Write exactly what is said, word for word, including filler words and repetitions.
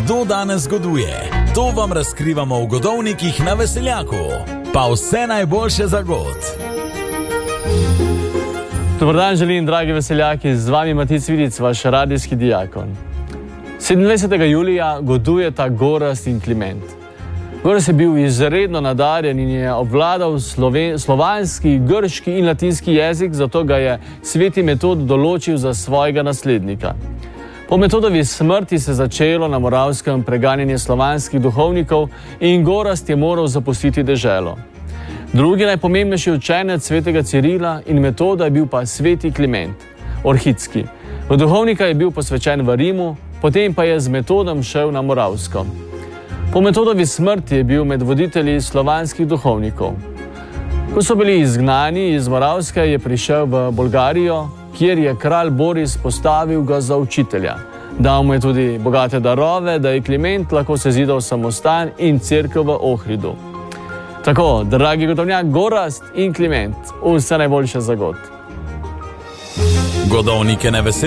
kdo danes goduje. To vam razkrivamo v Godovnikih na Veseljaku. Pa vse najboljše za god. Dobar dan želim, dragi veseljaki, z vami Matic Vidic, vaš radijski dijakon. sedemindvajsetega julija godujeta Gorazd in Kliment. Gorazd je bil izredno nadarjen in je obvladal sloven, slovanski, grški in latinski jezik, zato ga je sveti Metod določil za svojega naslednika. Po Metodovi smrti se je začelo na Moravskem preganjanje slovanskih duhovnikov in Gorazd je moral zapustiti deželo. Drugi najpomembnejši učenec svetega Cirila in Metoda je bil pa sveti Kliment, Orhidski. V duhovnika je bil posvečen v Rimu, potem pa je z Metodom šel na Moravsko. Po Metodovi smrti je bil med voditelji slovanskih duhovnikov. Ko so bili izgnani iz Moravske, je prišel v Bolgarijo, kjer je kralj Boris postavil ga za učitelja. Dal mu je tudi bogate darove, da je Kliment lahko sezidal samostan in cerkev v Ohridu. Tako, dragi godovnjak, Gorazd in Kliment, vse najboljše za god. Godovnike ne veseli.